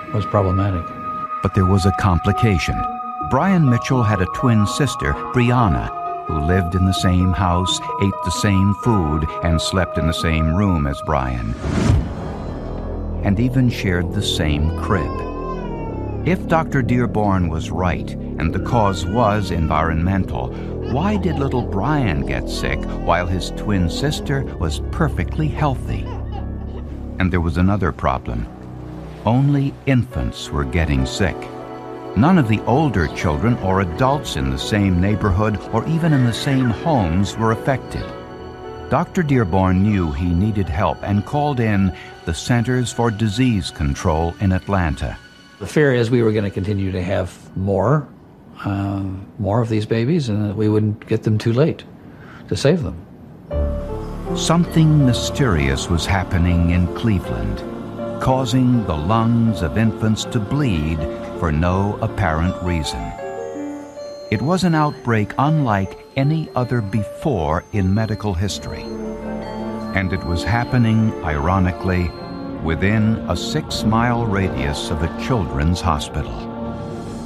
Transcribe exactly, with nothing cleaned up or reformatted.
was problematic. But there was a complication. Brian Mitchell had a twin sister, Brianna, who lived in the same house, ate the same food, and slept in the same room as Brian, and even shared the same crib. If Doctor Dearborn was right, and the cause was environmental, why did little Brian get sick while his twin sister was perfectly healthy? And there was another problem. Only infants were getting sick. None of the older children or adults in the same neighborhood or even in the same homes were affected. Doctor Dearborn knew he needed help and called in the Centers for Disease Control in Atlanta. The fear is we were going to continue to have more, uh, more of these babies, and that we wouldn't get them too late to save them. Something mysterious was happening in Cleveland, causing the lungs of infants to bleed for no apparent reason. It was an outbreak unlike any other before in medical history. And it was happening, ironically, within a six-mile radius of a children's hospital.